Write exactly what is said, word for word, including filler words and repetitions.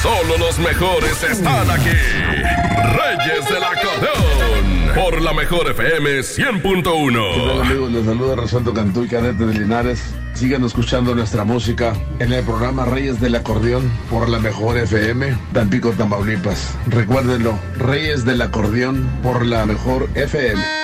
Solo los mejores están aquí. Reyes del Acordeón. Por la mejor F M cien punto uno. Hola amigos, les saluda Rosaldo Cantú y Cadete de Linares. Sigan escuchando nuestra música en el programa Reyes del Acordeón por la mejor F M, Tampico, Tamaulipas. Recuérdenlo, Reyes del Acordeón por la mejor F M.